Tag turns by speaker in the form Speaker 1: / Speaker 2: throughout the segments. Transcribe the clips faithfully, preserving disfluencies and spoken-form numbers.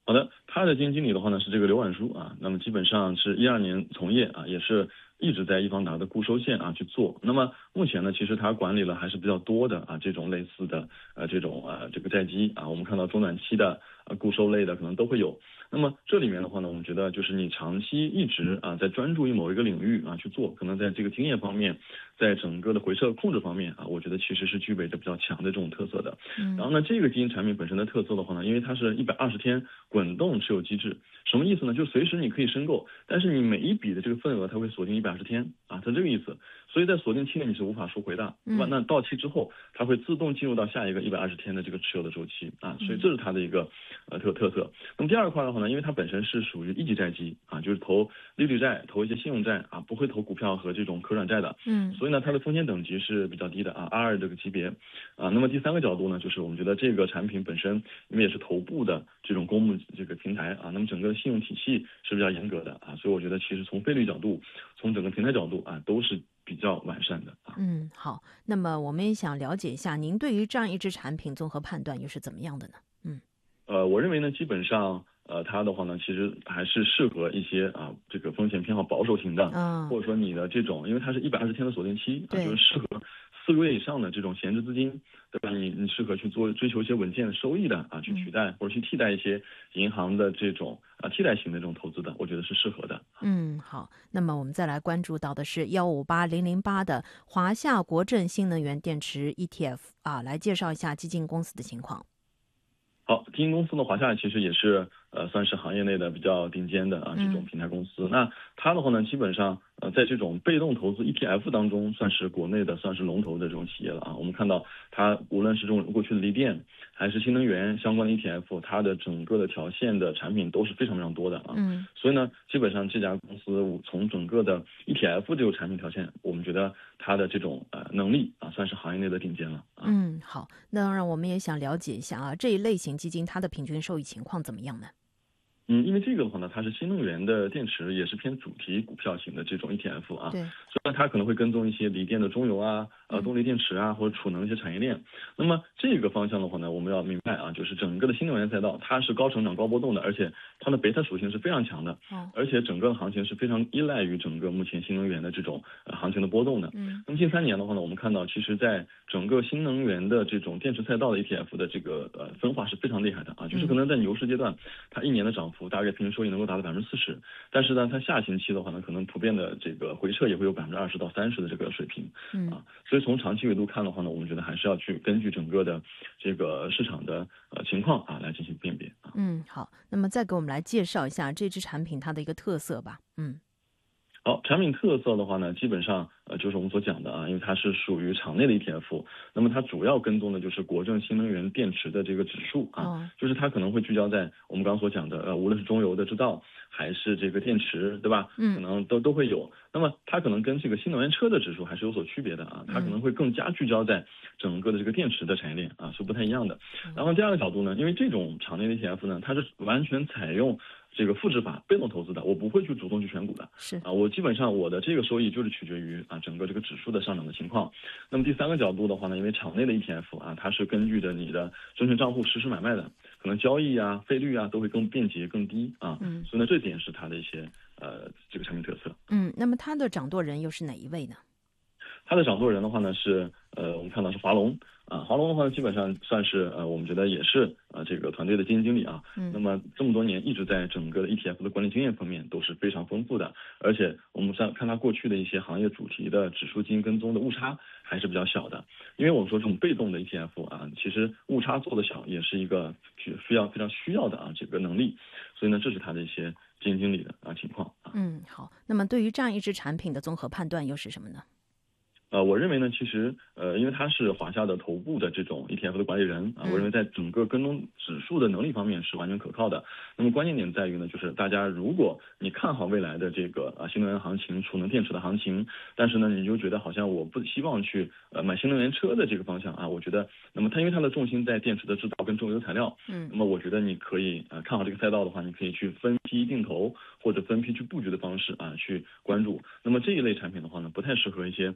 Speaker 1: 好的，他的基金经理的话呢是这个刘婉书啊，那么基本上是一二年从业啊，也是一直在易方达的固收线啊去做。那么目前呢，其实他管理了还是比较多的啊这种类似的呃这种呃这个债基啊，我们看到中短期的呃固收类的可能都会有。那么这里面的话呢，我们觉得就是你长期一直啊在专注于某一个领域啊去做，可能在这个经验方面，在整个的回撤控制方面啊，我觉得其实是具备着比较强的这种特色的。然后呢，这个基金产品本身的特色的话呢，因为它是一百二十天滚动持有机制，什么意思呢？就随时你可以申购，但是你每一笔的这个份额它会锁定一百二十天啊，它这个意思。所以在锁定期内你是无法赎回的，对吧？那到期之后，它会自动进入到下一个一百二十天的这个持有的周期啊，所以这是它的一个呃特特色。那么第二块的话呢，因为它本身是属于一级债基啊，就是投利率债、投一些信用债啊，不会投股票和这种可转债的，嗯，所以呢，它的风险等级是比较低的啊 ，R 二这个级别啊。那么第三个角度呢，就是我们觉得这个产品本身因为也是头部的这种公募这个平台啊，那么整个信用体系是比较严格的啊，所以我觉得其实从费率角度，从整个平台角度啊，都是比较完善的啊。
Speaker 2: 嗯，好，那么我们也想了解一下，您对于这样一只产品综合判断又是怎么样的呢？嗯，
Speaker 1: 呃，我认为呢，基本上。呃，它的话呢，其实还是适合一些啊，这个风险偏好保守型的，
Speaker 2: 嗯，
Speaker 1: 或者说你的这种，因为它是一百二十天的锁定期啊，
Speaker 2: 对，
Speaker 1: 就是适合四个月以上的这种闲置资金，对吧？你你适合去做追求一些稳健的收益的啊，去取代或者去替代一些银行的这种啊替代型的这种投资的，我觉得是适合的。
Speaker 2: 嗯，好，那么我们再来关注到的是幺五八零零八的华夏国证新能源电池 E T F 啊，来介绍一下基金公司的情况。
Speaker 1: 好，基金公司的华夏其实也是呃算是行业内的比较顶尖的啊这种平台公司。嗯、那它的话呢，基本上呃在这种被动投资 E T F 当中，算是国内的算是龙头的这种企业了啊。我们看到它无论是这种过去的锂电还是新能源相关的 E T F， 它的整个的条线的产品都是非常非常多的啊。嗯。所以呢，基本上这家公司从整个的 E T F 这个产品条线，我们觉得它的这种呃能力啊，算是行业内的顶尖了啊。
Speaker 2: 嗯，好，那当然我们也想了解一下啊，这一类型基金它的平均收益情况怎么样呢？
Speaker 1: 嗯，因为这个的话呢，它是新能源的电池，也是偏主题股票型的这种 E T F 啊。
Speaker 2: 对。
Speaker 1: 虽然它可能会跟踪一些锂电的中游啊、呃动力电池啊或者储能一些产业链。那么这个方向的话呢，我们要明白啊，就是整个的新能源赛道，它是高成长高波动的，而且它的贝塔属性是非常强的。哦。而且整个的行情是非常依赖于整个目前新能源的这种呃行情的波动的。嗯。那么近三年的话呢，我们看到其实在整个新能源的这种电池赛道的 E T F 的这个呃分化是非常厉害的啊，就是可能在牛市阶段，它一年的涨幅大概平均收益能够达到百分之四十，但是呢，它下行期的话呢，可能普遍的这个回撤也会有百分之二十到三十的这个水平。嗯啊，所以从长期维度看的话呢，我们觉得还是要去根据整个的这个市场的呃情况啊来进行辨别啊。
Speaker 2: 嗯，好，那么再给我们来介绍一下这支产品它的一个特色吧。嗯。
Speaker 1: 好，产品特色的话呢，基本上呃就是我们所讲的啊，因为它是属于场内的 E T F， 那么它主要跟踪的就是国证新能源电池的这个指数啊，哦、就是它可能会聚焦在我们刚刚所讲的呃，无论是中游的制造还是这个电池，对吧？嗯，可能都都会有。那么它可能跟这个新能源车的指数还是有所区别的啊，它可能会更加聚焦在整个的这个电池的产业链啊，是不太一样的。然后第二个角度呢，因为这种场内的 E T F 呢，它是完全采用这个复制法被动投资的，我不会去主动去选股的，是啊，我基本上我的这个收益就是取决于啊整个这个指数的上涨的情况。那么第三个角度的话呢，因为场内的 E T F 啊，它是根据着你的证券账户实时买卖的，可能交易啊、费率啊都会更便捷、更低啊，嗯，所以呢这点是它的一些呃这个产品特色。
Speaker 2: 嗯，那么它的掌舵人又是哪一位呢？
Speaker 1: 它的掌舵人的话呢是呃我们看到是华龙。啊，华龙的话基本上算是呃，我们觉得也是呃这个团队的基金经理啊。嗯。那么这么多年一直在整个的 E T F 的管理经验方面都是非常丰富的，而且我们在看他过去的一些行业主题的指数基金跟踪的误差还是比较小的。因为我们说这种被动的 E T F 啊，其实误差做的小也是一个需要非常需要的啊这个能力，所以呢这是他的一些基金经理的啊情况啊。
Speaker 2: 嗯，好。那么对于这样一只产品的综合判断又是什么呢？
Speaker 1: 呃，我认为呢，其实呃，因为他是华夏的头部的这种 E T F 的管理人啊，我认为在整个跟踪指数的能力方面是完全可靠的。那么关键点在于呢，就是大家如果你看好未来的这个啊新能源行情、储能电池的行情，但是呢你就觉得好像我不希望去呃买新能源车的这个方向啊，我觉得那么它因为它的重心在电池的制造跟中游材料，嗯，那么我觉得你可以呃看好这个赛道的话，你可以去分批定投或者分批去布局的方式啊去关注。那么这一类产品的话呢，不太适合一些风险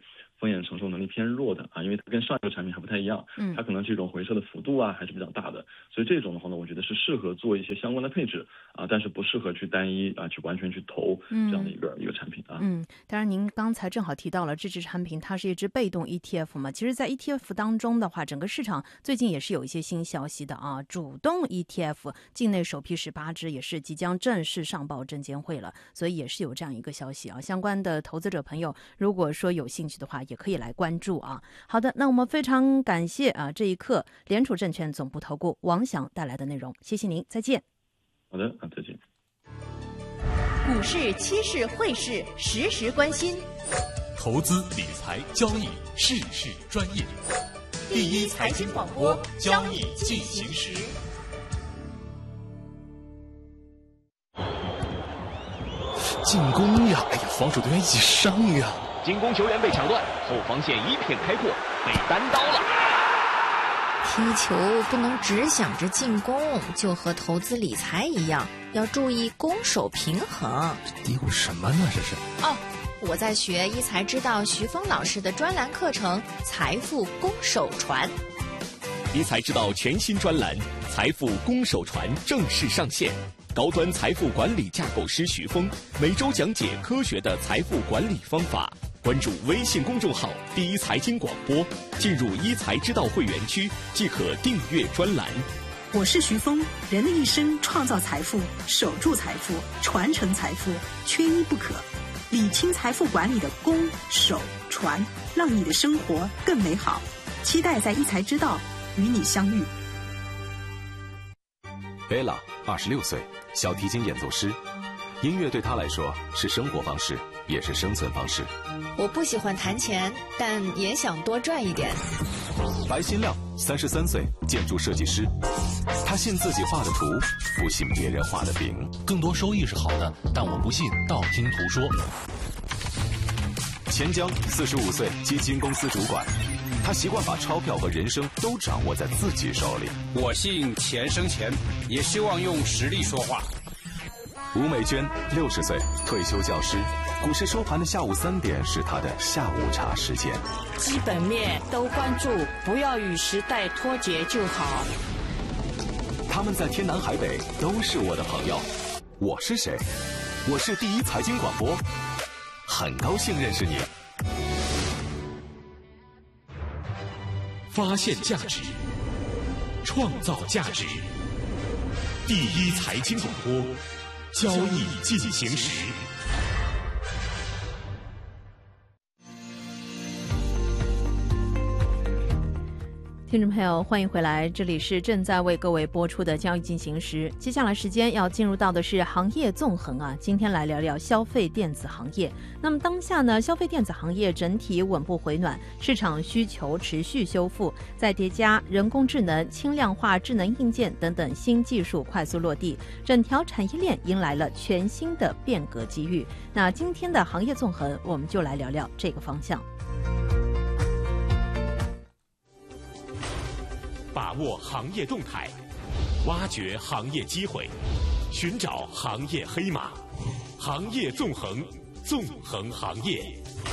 Speaker 1: 险承受能力偏弱的啊，因为它跟上一个产品还不太一样，
Speaker 2: 嗯，
Speaker 1: 它可能这种回撤的幅度啊还是比较大的，所以这种的话呢，我觉得是适合做一些相关的配置啊，但是不适合去单一啊去完全去投这样的一个、嗯、一个产品啊。
Speaker 2: 嗯，当然您刚才正好提到了这支产品，它是一支被动 E T F 嘛，其实在 E T F 当中的话，整个市场最近也是有一些新消息的啊，主动 E T F 境内首批十八支也是即将正式上报证监会了，所以也是有这样一个消息啊，相关的投资者朋友如果说有兴趣的话，也可以来关注啊。好的，那我们非常感谢啊这一刻联储证券总部投顾王翔带来的内容，谢谢您，再见。
Speaker 1: 好的，啊，再见。
Speaker 3: 股市、期市、汇市，时时关心。
Speaker 4: 投资理财交易，事事专业。第一财经广播，交易进行时。进攻呀！哎呀，防守队员一起上呀！
Speaker 5: 进攻球员被抢断，后防线一片开阔，被单刀了。
Speaker 6: 踢球不能只想着进攻，就和投资理财一样，要注意攻守平衡。
Speaker 4: 这嘀咕什么呢？这是
Speaker 6: 哦，我在学一财知道徐峰老师的专栏课程《财富攻守传》。
Speaker 5: 一财知道全新专栏《财富攻守传》正式上线。高端财富管理架构师徐峰每周讲解科学的财富管理方法。关注微信公众号“第一财经广播”，进入一财知道会员区即可订阅专栏。
Speaker 7: 我是徐峰，人的一生创造财富、守住财富、传承财富，缺一不可。理清财富管理的攻、守、传，让你的生活更美好。期待在一财知道与你相遇。
Speaker 8: 贝拉二十六岁，小提琴演奏师。音乐对他来说是生活方式，也是生存方式。
Speaker 6: 我不喜欢弹钱，但也想多赚一点。
Speaker 8: 白新亮，三十三岁，建筑设计师。他信自己画的图，不信别人画的饼。
Speaker 4: 更多收益是好的，但我不信道听途说。
Speaker 8: 钱江，四十五岁，基金公司主管。他习惯把钞票和人生都掌握在自己手里。
Speaker 9: 我信钱生钱，也希望用实力说话。
Speaker 8: 吴美娟，六十岁，退休教师。股市收盘的下午三点是他的下午茶时间。
Speaker 10: 基本面都关注，不要与时代脱节就好。
Speaker 8: 他们在天南海北都是我的朋友。我是谁？我是第一财经广播，很高兴认识你。
Speaker 4: 发现价值，创造价值。第一财经广播，交易进行时。
Speaker 2: 听众朋友，欢迎回来，这里是正在为各位播出的交易进行时。接下来时间要进入到的是行业纵横啊，今天来聊聊消费电子行业。那么当下呢，消费电子行业整体稳步回暖，市场需求持续修复，再叠加人工智能、轻量化智能硬件等等新技术快速落地，整条产业链迎来了全新的变革机遇。那今天的行业纵横，我们就来聊聊这个方向。
Speaker 4: 把握行业动态，挖掘行业机会，寻找行业黑马，行业纵横，纵横行业。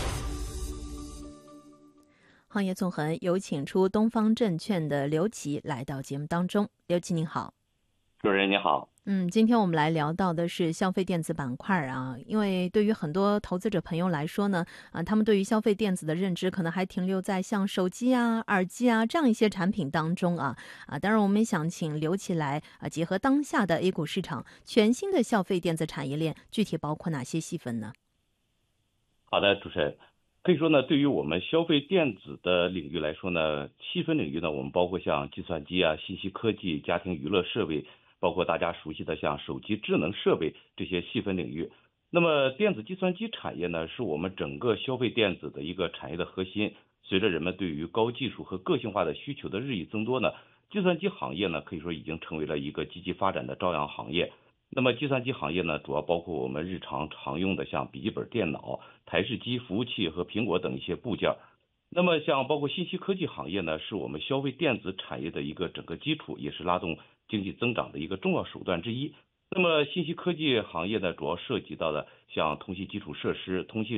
Speaker 2: 行业纵横，有请出东方证券的刘琦来到节目当中。刘琦您好。
Speaker 11: 主持人你好。
Speaker 2: 嗯，今天我们来聊到的是消费电子板块啊，因为对于很多投资者朋友来说呢，啊，他们对于消费电子的认知可能还停留在像手机啊、耳机啊这样一些产品当中啊啊，当然我们也想请刘琦来啊，结合当下的 A 股市场，全新的消费电子产业链具体包括哪些细分呢？
Speaker 11: 好的，主持人，可以说呢，对于我们消费电子的领域来说呢，细分领域呢，我们包括像计算机啊、信息科技、家庭娱乐设备。包括大家熟悉的像手机智能设备这些细分领域。那么电子计算机产业呢，是我们整个消费电子的一个产业的核心。随着人们对于高技术和个性化的需求的日益增多呢，计算机行业呢可以说已经成为了一个积极发展的朝阳行业。那么计算机行业呢，主要包括我们日常常用的像笔记本电脑、台式机、服务器和苹果等一些部件。那么像包括信息科技行业呢，是我们消费电子产业的一个整个基础，也是拉动经济增长的一个重要手段之一。那么信息科技行业呢，主要涉及到的像通信基础设施、通信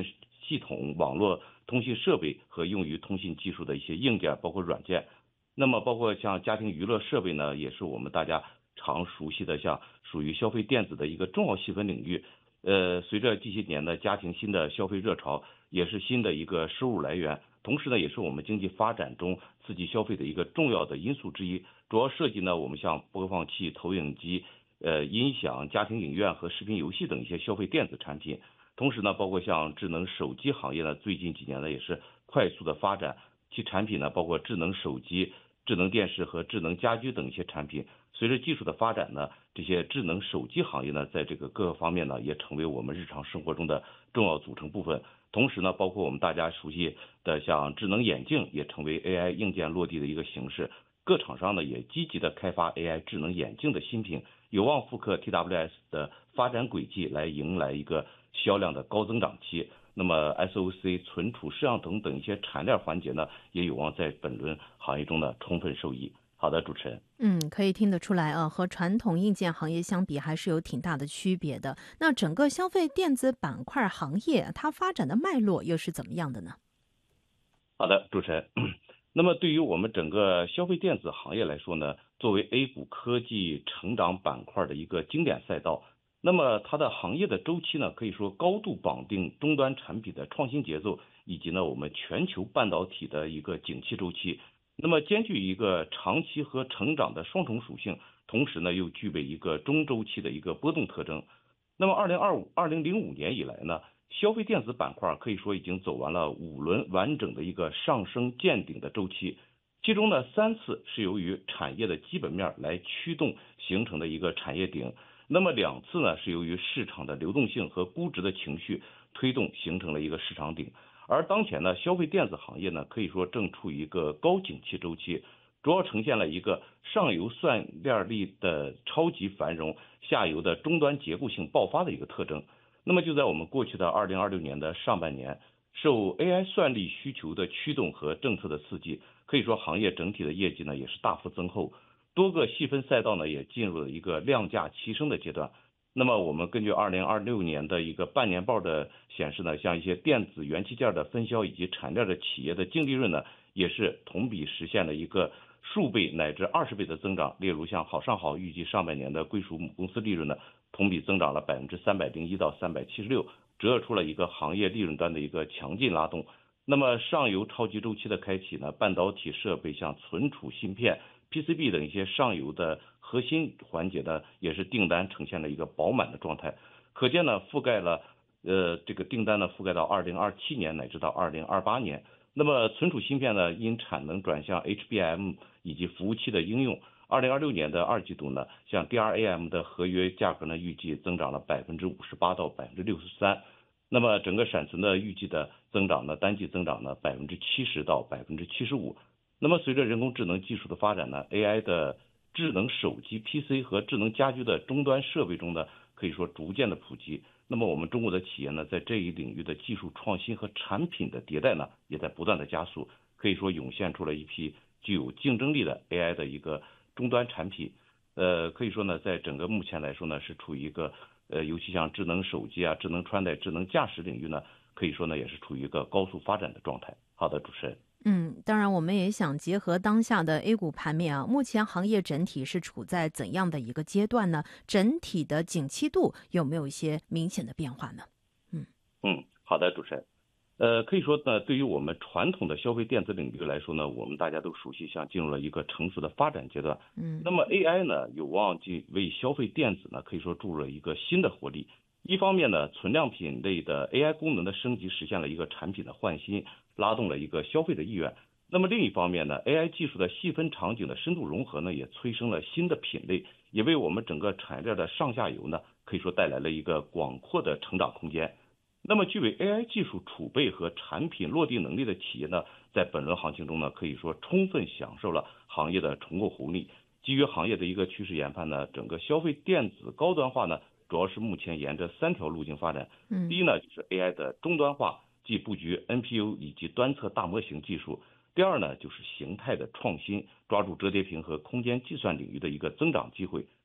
Speaker 11: 系统、网络通信设备和用于通信技术的一些硬件，包括软件。那么包括像家庭娱乐设备呢，也是我们大家常熟悉的，像属于消费电子的一个重要细分领域。呃，随着这些年的家庭新的消费热潮，也是新的一个收入来源，同时呢，也是我们经济发展中刺激消费的一个重要的因素之一。主要涉及呢，我们像播放器、投影机、呃音响、家庭影院和视频游戏等一些消费电子产品。同时呢，包括像智能手机行业呢，最近几年呢也是快速的发展，其产品呢包括智能手机、智能电视和智能家居等一些产品。随着技术的发展呢，这些智能手机行业呢，在这个各个方面呢，也成为我们日常生活中的重要组成部分。同时呢，包括我们大家熟悉的像智能眼镜，也成为 A I 硬件落地的一个形式。各厂商呢，也积极的开发 A I 智能眼镜的新品，有望复刻 T W S 的发展轨迹，来迎来一个销量的高增长期。那么 S O C、存储、摄像等等一些产链环节呢，也有望在本轮行业中呢充分受益。好的，主持人。
Speaker 2: 嗯，可以听得出来啊，和传统硬件行业相比，还是有挺大的区别的。那整个消费电子板块行业，它发展的脉络又是怎么样的呢？
Speaker 11: 好的，主持人。那么对于我们整个消费电子行业来说呢，作为 A 股科技成长板块的一个经典赛道，那么它的行业的周期呢，可以说高度绑定终端产品的创新节奏，以及呢我们全球半导体的一个景气周期。那么兼具一个长期和成长的双重属性，同时呢又具备一个中周期的一个波动特征。那么二零二五、二零零五年以来呢，消费电子板块可以说已经走完了五轮完整的一个上升见顶的周期，其中呢三次是由于产业的基本面来驱动形成的一个产业顶，那么两次呢是由于市场的流动性和估值的情绪推动形成了一个市场顶。而当前呢，消费电子行业呢，可以说正处于一个高景气周期，主要呈现了一个上游算链力的超级繁荣，下游的终端结构性爆发的一个特征。那么就在我们过去的二零二六年的上半年，受 A I 算力需求的驱动和政策的刺激，可以说行业整体的业绩呢也是大幅增厚，多个细分赛道呢也进入了一个量价齐升的阶段。那么我们根据二零二六年的一个半年报的显示呢，像一些电子元器件的分销以及产业的企业的净利润呢，也是同比实现了一个数倍乃至二十倍的增长。例如像好上好预计上半年的归属母公司利润呢，同比增长了百分之三百零一到三百七十六，折射出了一个行业利润端的一个强劲拉动。那么上游超级周期的开启呢，半导体设备像存储芯片、P C B 等一些上游的核心环节呢，也是订单呈现了一个饱满的状态，可见呢覆盖了呃这个订单呢覆盖到二零二七年乃至到二零二八年。那么存储芯片呢，因产能转向 H B M 以及服务器的应用，二零二六年的二季度呢，像 D R A M 的合约价格呢预计增长了百分之五十八到百分之六十三。那么整个闪存的预计的增长呢，单季增长呢百分之七十到百分之七十五。那么随着人工智能技术的发展呢 ，A I 的智能手机、P C 和智能家居的终端设备中呢，可以说逐渐的普及。那么我们中国的企业呢，在这一领域的技术创新和产品的迭代呢，也在不断的加速。可以说涌现出了一批具有竞争力的 A I 的一个终端产品。呃，可以说呢，在整个目前来说呢，是处于一个呃，尤其像智能手机啊、智能穿戴、智能驾驶领域呢，可以说呢，也是处于一个高速发展的状态。好的，主持人。
Speaker 2: 嗯，当然我们也想结合当下的 A 股盘面啊，目前行业整体是处在怎样的一个阶段呢？整体的景气度有没有一些明显的变化呢？嗯
Speaker 11: 嗯，好的，主持人。呃，可以说呢，对于我们传统的消费电子领域来说呢，我们大家都熟悉，像进入了一个成熟的发展阶段。
Speaker 2: 嗯，
Speaker 11: 那么 A I 呢，有望进为消费电子呢，可以说注入了一个新的活力。一方面呢，存量品类的 A I 功能的升级实现了一个产品的换新，拉动了一个消费的意愿。那么另一方面呢 ，A I 技术的细分场景的深度融合呢，也催生了新的品类，也为我们整个产业链的上下游呢，可以说带来了一个广阔的成长空间。那么具备 A I 技术储备和产品落地能力的企业呢，在本轮行情中呢，可以说充分享受了行业的重构红利。基于行业的一个趋势研判呢，整个消费电子高端化呢，主要是目前沿着三条路径发展。
Speaker 2: 嗯，
Speaker 11: 第一呢，就是 A I 的终端化，即布局 N P U 以及端侧大模型技术。第二呢，就是形态的创新，抓住折叠屏和空间计算领域的一个增长机会。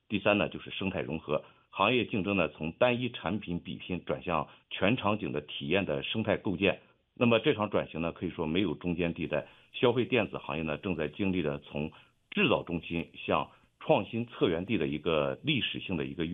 Speaker 11: 第三呢就是生态融合，行业竞争呢从单一产品比拼转向全场景的体验的生态构建。那么这场转型呢可以说没有中间地带，消费电子行业呢正在经历着从制造中心向创新策源地的一个历史性的一个